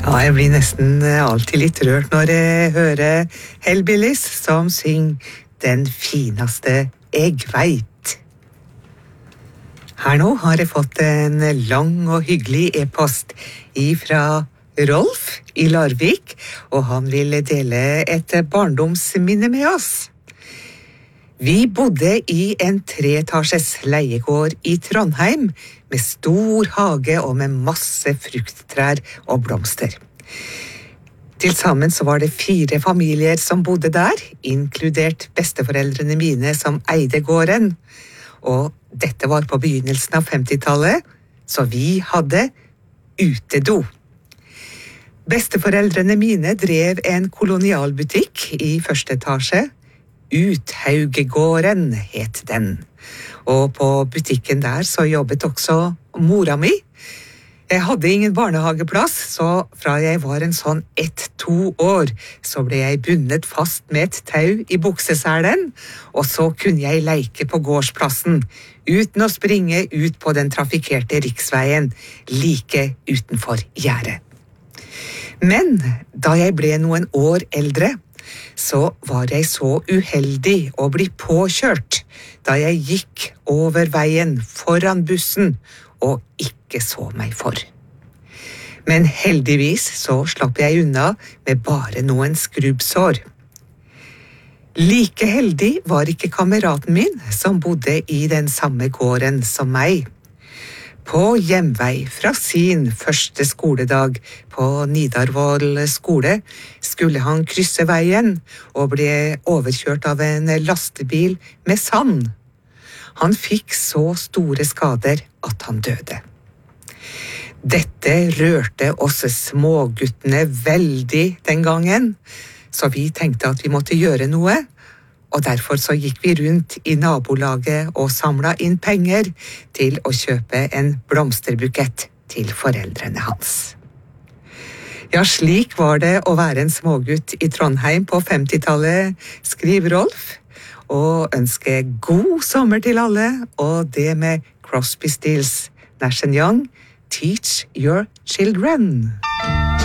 Ja, jeg blir nesten alltid litt rørt når jeg hører Hellbillies som synger Den fineste jeg vet. Her nå har jeg fått en lang og hyggelig e-post ifra Rolf i Larvik, og han vil dele et barndomsminne med oss. Vi bodde i en 3-etasjes leiegård i Trondheim med stor hage og med masse frukttrær og blomster. Til sammen så var det 4 familier som bodde der, inkludert besteforeldrene mine som eide gården. Og dette var på begynnelsen av 50-tallet, så vi hadde utedo. Besteforeldrene mine drev en kolonialbutikk i første etasje. Uthaugegården het den. Og på butikken der så jobbet også mora mi. Jeg hadde ingen barnehageplass, så fra jeg var en sånn 1-2 år, så ble jeg bundet fast med et tau i bukseselen, og så kunne jeg leke på gårdsplassen, uten å springe ut på den trafikkerte riksveien, like utenfor gjerdet. Men da jeg ble noen år eldre, så var jeg så uheldig å bli påkjørt da jeg gikk over veien foran bussen og ikke så meg for. Men heldigvis så slapp jeg unna med bare noen skrubbsår. Like heldig var ikke kameraten min som bodde i den samme gården som meg. På hjemvei fra sin første skoledag på Nidarvoll skole skulle han krysse veien og ble overkjørt av en lastebil med sand. Han fikk så store skader at han døde. Dette rørte oss småguttene veldig den gangen, så vi tenkte at vi måtte gjøre noe, og derfor så gikk vi rundt i nabolaget og samlet inn penger til å kjøpe en blomsterbukett til foreldrene hans. Ja, slik var det å være en smågutt i Trondheim på 50-tallet, skriver Rolf, og ønsker god sommer til alle, og det med Crosby, Stills, Nash & Young, Teach Your Children.